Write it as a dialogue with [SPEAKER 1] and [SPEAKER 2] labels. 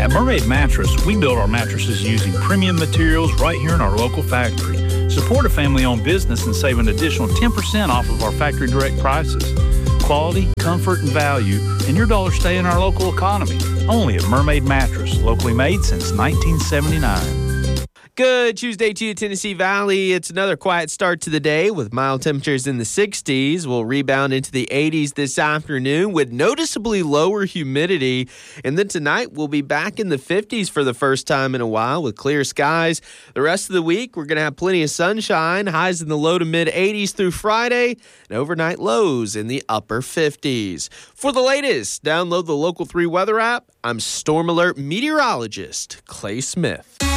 [SPEAKER 1] At Mermaid Mattress, we build our mattresses using premium materials right here in our local factory. Support a family-owned business and save an additional 10% off of our factory direct prices. Quality, comfort, and value, and your dollars stay in our local economy. Only at Mermaid Mattress, locally made since 1979.
[SPEAKER 2] Good Tuesday to you, Tennessee Valley. It's another quiet start to the day with mild temperatures in the 60s. We'll rebound into the 80s this afternoon with noticeably lower humidity. And then tonight, we'll be back in the 50s for the first time in a while with clear skies. The rest of the week, we're going to have plenty of sunshine, highs in the low to mid 80s through Friday, and overnight lows in the upper 50s. For the latest, download the Local 3 weather app. I'm Storm Alert meteorologist Clay Smith.